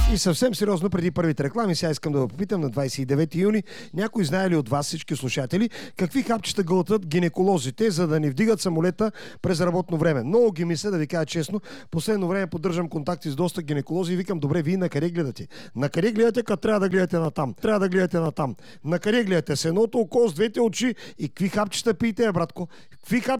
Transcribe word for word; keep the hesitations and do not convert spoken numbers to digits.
И съвсем сериозно, преди първите реклами, сега искам да ви попитам на двадесет и девети юни, някой знае ли от вас, всички слушатели, какви хапчета гълтат гинеколозите, за да ни вдигат самолета през работно време? Много ги мисля, да ви кажа честно. Последно време поддържам контакти с доста гинеколози и викам, добре, вие на къде гледате? На къде гледате, като трябва да гледате на там? Трябва да гледате на там. На къде гледате? С едното око, с двете очи и какви хапчета пиете, братко? Какви хапчета